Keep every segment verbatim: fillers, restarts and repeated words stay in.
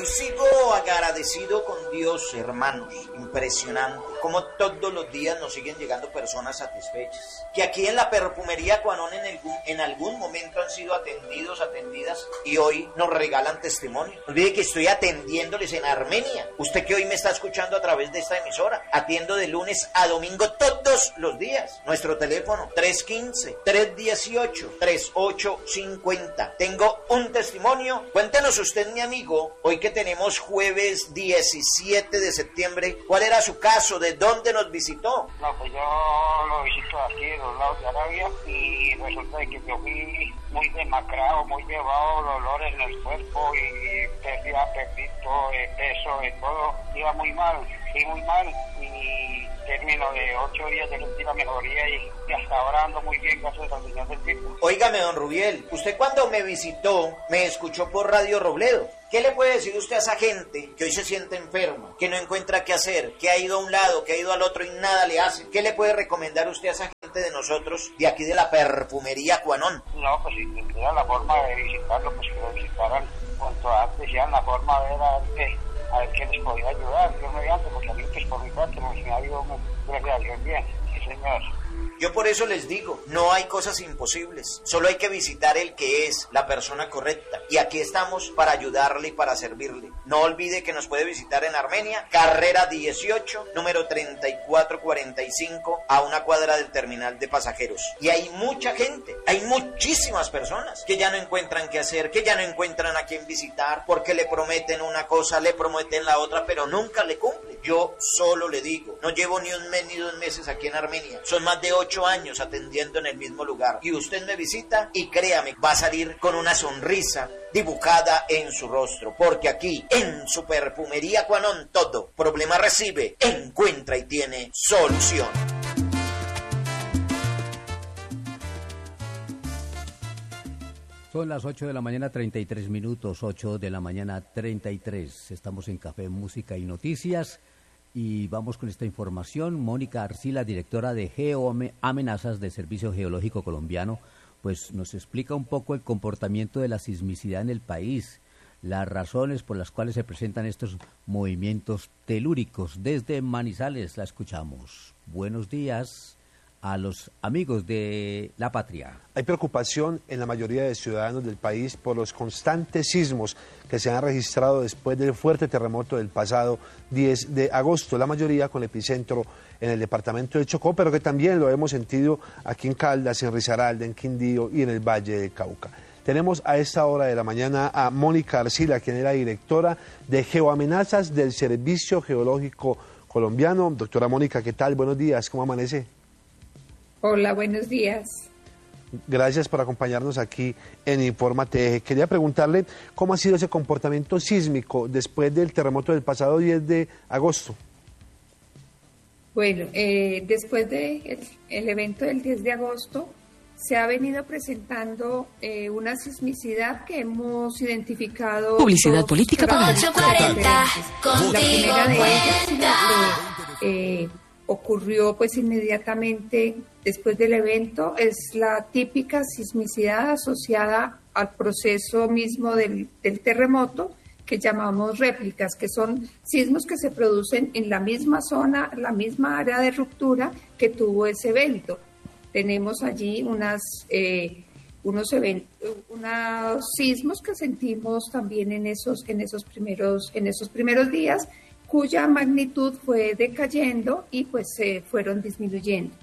Hoy sigo agradecido con Dios, hermanos. Impresionante como todos los días nos siguen llegando personas satisfechas, que aquí en la perfumería Cuanón en algún, en algún momento han sido atendidos, atendidas, y hoy nos regalan testimonio. No olvide que estoy atendiéndoles en Armenia. Usted que hoy me está escuchando a través de esta emisora, atiendo de lunes a domingo todos los días. Nuestro teléfono tres uno cinco, tres uno ocho, tres ocho cinco cero. Tengo un testimonio. Cuéntenos usted, mi amigo, hoy que tenemos jueves diecisiete de septiembre, ¿cuál era su caso? ¿De dónde nos visitó? No, pues yo lo visito aquí de los lados de Arabia y resulta de que yo fui muy demacrado, muy llevado, dolores en el cuerpo y perdí apetito, eh, peso, de todo. Iba muy mal, fui muy mal y término de ocho días de última mejoría y, y hasta ahora ando muy bien gracias al Señor del Cielo. Óigame, don Rubiel, usted cuando me visitó, me escuchó por Radio Robledo. ¿Qué le puede decir usted a esa gente que hoy se siente enferma, que no encuentra qué hacer, que ha ido a un lado, que ha ido al otro y nada le hace? ¿Qué le puede recomendar usted a esa gente de nosotros, de aquí de la perfumería Cuanón? No, pues si tuviera la forma de visitarlo, pues que lo visitaran cuanto antes, ya la forma de ver a ver qué, a ver qué les podía ayudar, yo mediante, porque a mí pues por mi parte pues, me ha ido gracias a Dios bien, sí señor. Yo por eso les digo, no hay cosas imposibles, solo hay que visitar el que es la persona correcta. Y aquí estamos para ayudarle y para servirle. No olvide que nos puede visitar en Armenia, carrera dieciocho, número treinta y cuatro cuarenta y cinco, a una cuadra del terminal de pasajeros. Y hay mucha gente, hay muchísimas personas que ya no encuentran qué hacer, que ya no encuentran a quién visitar, porque le prometen una cosa, le prometen la otra, pero nunca le cumplen. Yo solo le digo, no llevo ni un mes ni dos meses aquí en Armenia, son más de ocho años atendiendo en el mismo lugar, y usted me visita y créame, va a salir con una sonrisa dibujada en su rostro, porque aquí en su perfumería Cuanón todo problema recibe, encuentra y tiene solución. Son las ocho de la mañana, treinta y tres minutos, ocho de la mañana, treinta y tres. Estamos en Café, Música y Noticias. Y vamos con esta información. Mónica Arcila, directora de Geoamenazas del Servicio Geológico Colombiano, pues nos explica un poco el comportamiento de la sismicidad en el país, las razones por las cuales se presentan estos movimientos telúricos. Desde Manizales la escuchamos. Buenos días a los amigos de la patria. Hay preocupación en la mayoría de ciudadanos del país por los constantes sismos que se han registrado después del fuerte terremoto del pasado diez de agosto, la mayoría con epicentro en el departamento de Chocó, pero que también lo hemos sentido aquí en Caldas, en Risaralda, en Quindío y en el Valle del Cauca. Tenemos a esta hora de la mañana a Mónica Arcila, quien era directora de Geoamenazas del Servicio Geológico Colombiano. Doctora Mónica, ¿qué tal? Buenos días, ¿cómo amanece? Hola, buenos días. Gracias por acompañarnos aquí en Infórmate. Quería preguntarle cómo ha sido ese comportamiento sísmico después del terremoto del pasado diez de agosto. Bueno, eh, después del de el evento del diez de agosto se ha venido presentando eh, una sismicidad que hemos identificado. Publicidad política para ocho cuarenta. La primera de ellas eh, ocurrió pues inmediatamente después del evento, es la típica sismicidad asociada al proceso mismo del, del terremoto, que llamamos réplicas, que son sismos que se producen en la misma zona, la misma área de ruptura que tuvo ese evento. Tenemos allí unas, eh, unos, event- unos sismos que sentimos también en esos, en esos primeros, en esos primeros días, cuya magnitud fue decayendo y pues se eh, fueron disminuyendo.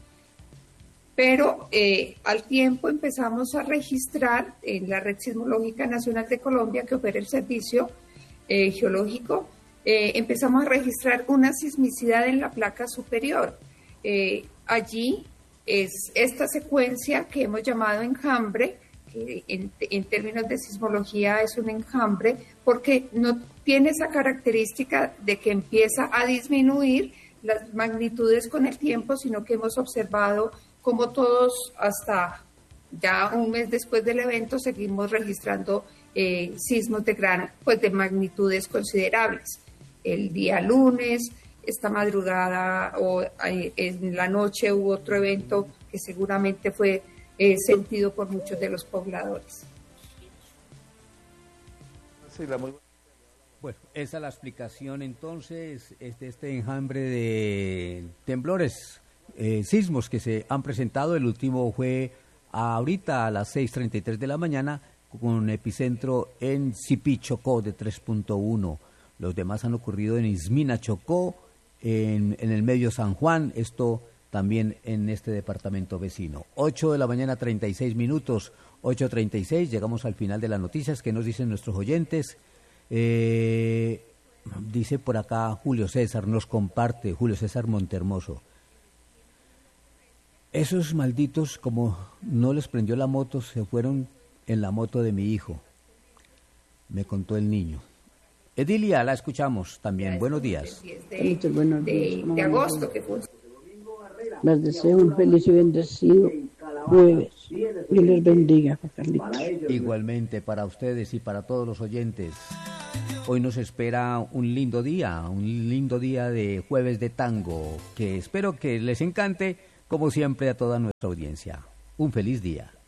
Pero eh, al tiempo empezamos a registrar en la Red Sismológica Nacional de Colombia, que opera el servicio eh, geológico, eh, empezamos a registrar una sismicidad en la placa superior. Eh, allí es esta secuencia que hemos llamado enjambre, que en, en términos de sismología es un enjambre, porque no tiene esa característica de que empieza a disminuir las magnitudes con el tiempo, sino que hemos observado como todos hasta ya un mes después del evento seguimos registrando eh, sismos de gran, pues de magnitudes considerables. El día lunes, esta madrugada o eh, en la noche hubo otro evento que seguramente fue eh, sentido por muchos de los pobladores. Sí, la muy... Bueno, esa es la explicación entonces de este, este enjambre de temblores, eh, sismos que se han presentado. El último fue ahorita a las seis treinta y tres de la mañana con epicentro en Sipí, Chocó, de tres punto uno. Los demás han ocurrido en Ismina, Chocó, en, en el medio San Juan, esto también en este departamento vecino. ocho de la mañana, treinta y seis minutos, ocho treinta y seis, llegamos al final de las noticias que nos dicen nuestros oyentes. Eh, dice por acá Julio César, nos comparte, Julio César Montermoso. Esos malditos, como no les prendió la moto, se fueron en la moto de mi hijo, me contó el niño. Edilia, la escuchamos también. Buenos días. De, buenos de, días. de agosto que fue. Les deseo un feliz y bendecido jueves. Dios les bendiga, Carlitos. Igualmente para ustedes y para todos los oyentes. Hoy nos espera un lindo día, un lindo día de jueves de tango, que espero que les encante, como siempre, a toda nuestra audiencia. Un feliz día.